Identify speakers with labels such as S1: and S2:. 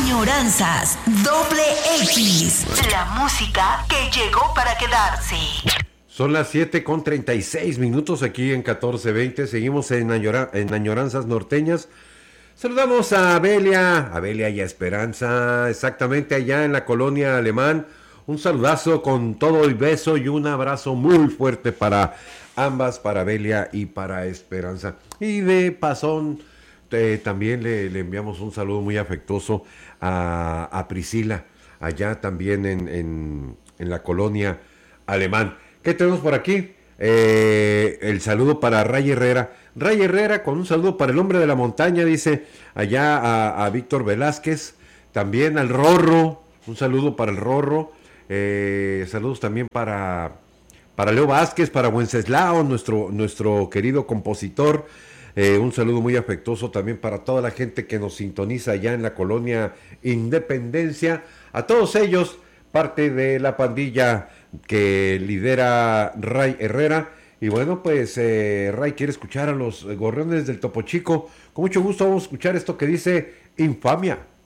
S1: Añoranzas Doble X. La música que llegó para quedarse.
S2: Son las 7:36 aquí en 1420. Seguimos en Añoranzas Norteñas. Saludamos a Abelia y a Esperanza, exactamente allá en la colonia Alemán. Un saludazo con todo el beso y un abrazo muy fuerte para ambas, para Abelia y para Esperanza. Y de pasón, también le enviamos un saludo muy afectuoso a Priscila, allá también en la colonia Alemán. ¿Qué tenemos por aquí? El saludo para Ray Herrera. Ray Herrera con un saludo para el hombre de la montaña, dice allá a Víctor Velázquez. También al Rorro, un saludo para el Rorro. Saludos también para Leo Vázquez, para Wenceslao, nuestro querido compositor. Un saludo muy afectuoso también para toda la gente que nos sintoniza allá en la colonia Independencia. A todos ellos, parte de la pandilla que lidera Ray Herrera. Y bueno, pues Ray quiere escuchar a los Gorriones del Topo Chico. Con mucho gusto vamos a escuchar esto que dice Infamia.